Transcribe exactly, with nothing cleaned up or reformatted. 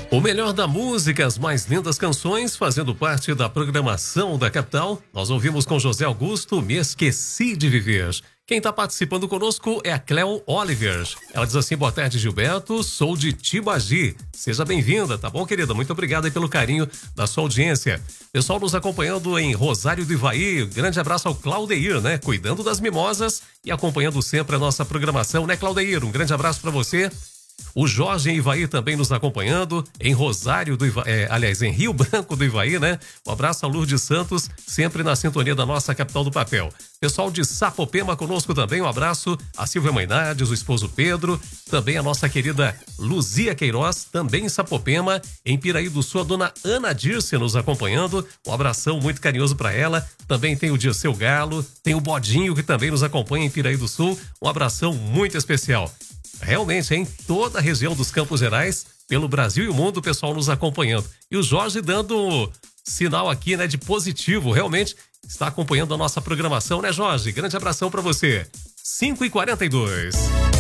O melhor da música, as mais lindas canções, fazendo parte da programação da capital. Nós ouvimos com José Augusto, Me Esqueci de Viver. Quem está participando conosco é a Cleo Oliver. Ela diz assim: boa tarde, Gilberto, sou de Tibagi. Seja bem-vinda, tá bom, querida? Muito obrigado aí pelo carinho da sua audiência. Pessoal nos acompanhando em Rosário do Ivaí, grande abraço ao Claudeir, né? Cuidando das mimosas e acompanhando sempre a nossa programação, né, Claudeir? Um grande abraço para você. O Jorge em Ivaí também nos acompanhando, em Rosário do Ivaí, é, aliás, em Rio Branco do Ivaí, né? Um abraço a Lourdes Santos, sempre na sintonia da nossa capital do papel. Pessoal de Sapopema conosco também, um abraço a Silvia Mainardes, o esposo Pedro, também a nossa querida Luzia Queiroz, também em Sapopema, em Piraí do Sul, a dona Ana Dirce nos acompanhando, um abração muito carinhoso para ela. Também tem o Dirceu Galo, tem o Bodinho que também nos acompanha em Piraí do Sul, um abração muito especial. Realmente, em toda a região dos Campos Gerais, pelo Brasil e o mundo, o pessoal nos acompanhando. E o Jorge dando sinal aqui, né, de positivo, realmente está acompanhando a nossa programação, né, Jorge? Grande abração para você. cinco e quarenta e dois.